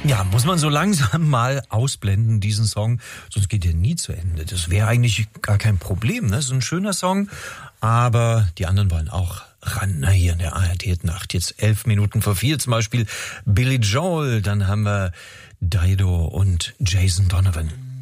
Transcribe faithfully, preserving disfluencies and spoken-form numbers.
Ja, muss man so langsam mal ausblenden, diesen Song, sonst geht der nie zu Ende. Das wäre eigentlich gar kein Problem, ne? Das ist ein schöner Song, aber die anderen wollen auch ran, na, hier in der A R D-Nacht. Jetzt elf Minuten vor vier zum Beispiel Billy Joel, dann haben wir Dido und Jason Donovan.